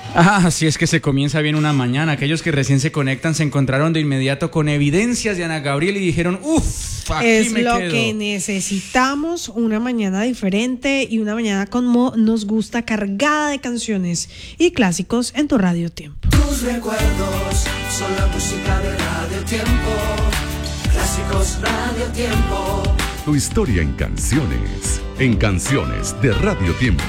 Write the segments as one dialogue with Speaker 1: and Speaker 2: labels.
Speaker 1: Así es que se comienza bien una mañana. Aquellos que recién se conectan se encontraron de inmediato con evidencias de Ana Gabriel y dijeron, uff, aquí
Speaker 2: es
Speaker 1: me
Speaker 2: lo
Speaker 1: quedo.
Speaker 2: que necesitamos, una mañana diferente y una mañana como nos gusta, cargada de canciones y clásicos en tu Radio Tiempo.
Speaker 3: Tus recuerdos son la música de Radio Tiempo. Clásicos Radio Tiempo.
Speaker 4: Tu historia en canciones de Radio Tiempo.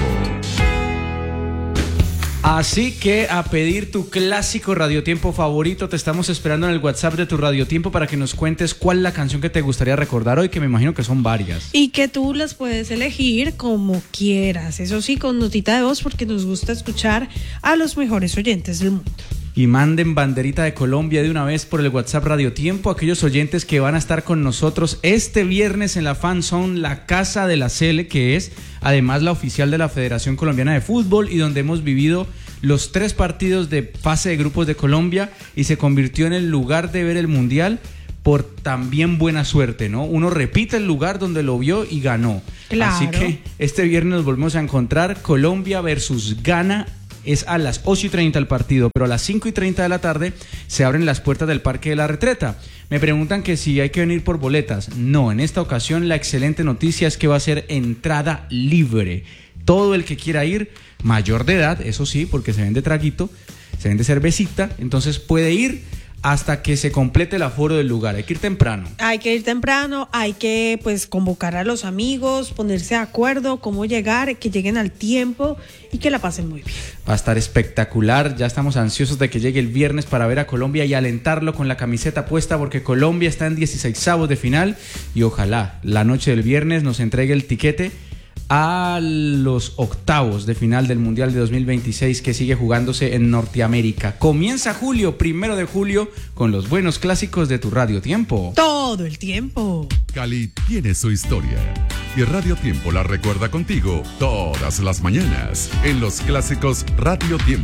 Speaker 1: Así que a pedir tu clásico radiotiempo favorito, te estamos esperando en el WhatsApp de tu radiotiempo para que nos cuentes cuál es la canción que te gustaría recordar hoy, que me imagino que son varias.
Speaker 2: Y que tú las puedes elegir como quieras, eso sí, con notita de voz, porque nos gusta escuchar a los mejores oyentes del mundo.
Speaker 1: Y manden banderita de Colombia de una vez por el WhatsApp Radio Tiempo a aquellos oyentes que van a estar con nosotros este viernes en la Fan Zone, la casa de la Cele, que es además la oficial de la Federación Colombiana de Fútbol y donde hemos vivido los 3 partidos de fase de grupos de Colombia y se convirtió en el lugar de ver el Mundial por también buena suerte, ¿no? Uno repite el lugar donde lo vio y ganó.
Speaker 2: Claro.
Speaker 1: Así que este viernes nos volvemos a encontrar Colombia versus Ghana. Es a las 8:30 el partido, pero a las 5:30 de la tarde se abren las puertas del Parque de la Retreta. Me preguntan que si hay que venir por boletas. No, en esta ocasión la excelente noticia es que va a ser entrada libre. Todo el que quiera ir, mayor de edad, eso sí, porque se vende traguito, se vende cervecita, entonces puede ir hasta que se complete el aforo del lugar. Hay que ir temprano.
Speaker 2: Hay que ir temprano, hay que pues convocar a los amigos, ponerse de acuerdo, cómo llegar, que lleguen al tiempo y que la pasen muy bien.
Speaker 1: Va a estar espectacular, ya estamos ansiosos de que llegue el viernes para ver a Colombia y alentarlo con la camiseta puesta porque Colombia está en 16avos de final y ojalá la noche del viernes nos entregue el tiquete a los octavos de final del Mundial de 2026 que sigue jugándose en Norteamérica. Comienza julio, 1 de julio, con los buenos clásicos de tu Radio Tiempo.
Speaker 2: Todo el tiempo.
Speaker 4: Cali tiene su historia y Radio Tiempo la recuerda contigo todas las mañanas en los clásicos Radio Tiempo.